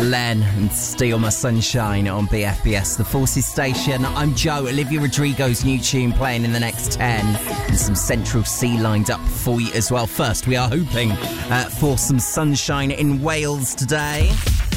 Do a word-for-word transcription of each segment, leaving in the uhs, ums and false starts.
Len and Steal My Sunshine on B F B S, the Forces station. I'm Joe. Olivia Rodrigo's new tune playing in the next ten, and some Central C lined up for you as well. First, we are hoping uh, for some sunshine in Wales today.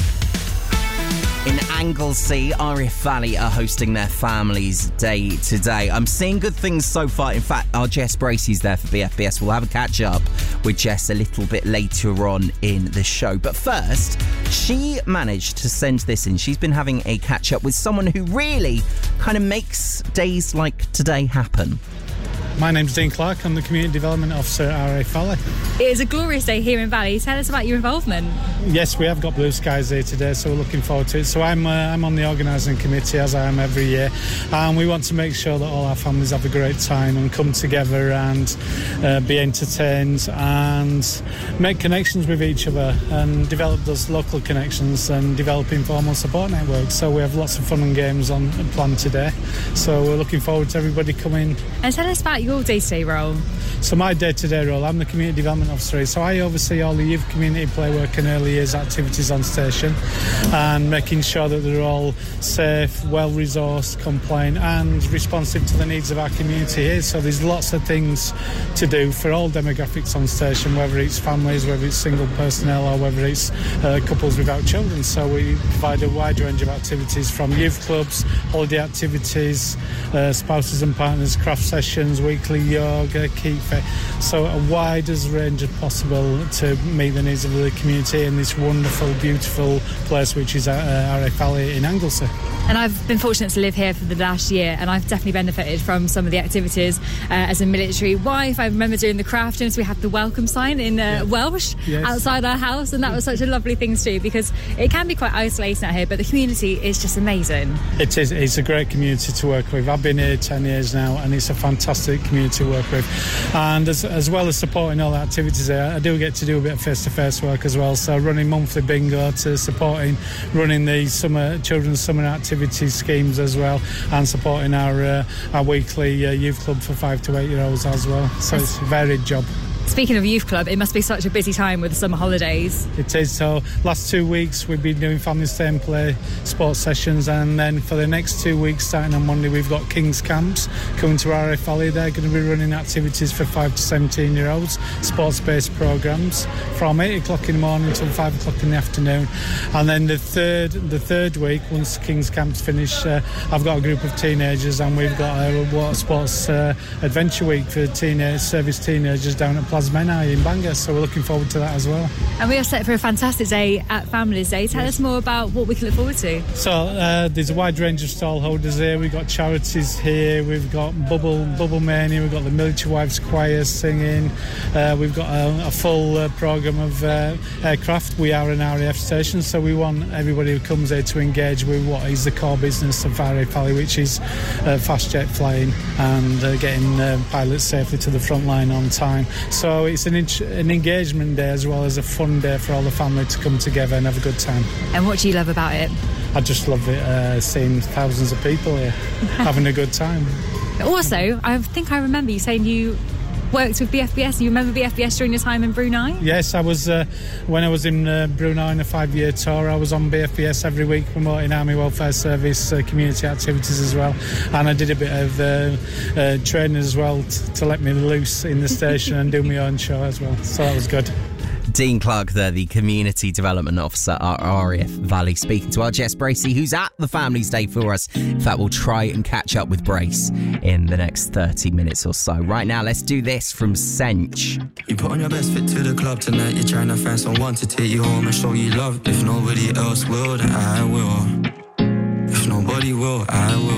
In Anglesey, R A F Valley are hosting their Families Day today. I'm seeing good things so far. In fact, our Jess Bracey's there for B F B S. We'll have a catch-up with Jess a little bit later on in the show. But first, she managed to send this in. She's been having a catch-up with someone who really kind of makes days like today happen. My name's Dean Clark. I'm the Community Development Officer at R A F Valley. It is a glorious day here in Valley. Tell us about your involvement. Yes, we have got blue skies here today, so we're looking forward to it. So I'm uh, I'm on the organising committee, as I am every year, and we want to make sure that all our families have a great time and come together and uh, be entertained and make connections with each other and develop those local connections and develop informal support networks. So we have lots of fun and games on planned today. So we're looking forward to everybody coming. And tell us about your day-to-day role. So my day-to-day role, I'm the Community Development Officer, so I oversee all the youth community play work and early years activities on station and making sure that they're all safe, well-resourced, compliant and responsive to the needs of our community here. So there's lots of things to do for all demographics on station, whether it's families, whether it's single personnel or whether it's uh, couples without children. So we provide a wide range of activities from youth clubs, holiday activities, uh, spouses and partners, craft sessions, weekly yoga, keep fit. So a wide as range as possible to meet the needs of the community in this wonderful, beautiful place which is at uh, R A F Valley in Anglesey. And I've been fortunate to live here for the last year, and I've definitely benefited from some of the activities uh, as a military wife. I remember doing the crafting, so we had the welcome sign in uh, yeah. Welsh yes. outside our house, and that was such a lovely thing to do because it can be quite isolating out here, but the community is just amazing. It is. It's a great community to work with. I've been here ten years now, and it's a fantastic community to work with. And as, as well as supporting all the activities there, I do get to do a bit of face-to-face work as well, so running monthly bingo to supporting running the summer children's summer activities schemes as well, and supporting our uh, our weekly uh, youth club for five to eight year olds as well. So it's a varied job. Speaking of youth club, it must be such a busy time with the summer holidays. It is. So last two weeks we've been doing family stay and play sports sessions, and then for the next two weeks starting on Monday we've got King's Camps coming to R A F Valley. They're going to be running activities for five to seventeen year olds, sports based programmes from eight o'clock in the morning until five o'clock in the afternoon. And then the third the third week, once King's Camps finish, uh, I've got a group of teenagers, and we've got a water sports uh, adventure week for teenage service teenagers down at Plasmena in Bangor, so we're looking forward to that as well. And we are set for a fantastic day at Families Day. Tell yes. us more about what we can look forward to. So uh, there's a wide range of stall holders here. We've got charities here, we've got Bubble Bubble Mania, we've got the Military Wives Choir singing, uh, we've got a, a full uh, programme of uh, aircraft. We are an R A F station, so we want everybody who comes here to engage with what is the core business of R A F Valley, which is uh, fast jet flying and uh, getting uh, pilots safely to the front line on time. So So it's an, an engagement day as well as a fun day for all the family to come together and have a good time. And what do you love about it? I just love it, uh, seeing thousands of people here having a good time. Also, I think I remember you saying you worked with B F B S. You remember B F B S during your time in Brunei? Yes, I was. Uh, when I was in uh, Brunei on a five-year tour, I was on B F B S every week promoting Army Welfare Service uh, community activities as well, and I did a bit of uh, uh, training as well t- to let me loose in the station and do my own show as well. So that was good. Dean Clark there, the Community Development Officer at R A F Valley, speaking to our Jess Bracey, who's at the Families Day for us. In fact, we'll try and catch up with Brace in the next thirty minutes or so. Right now, let's do this from Sench. You put on your best fit to the club tonight. You're trying to find someone to take you home and show you love. If nobody else will, then I will. If nobody will, I will.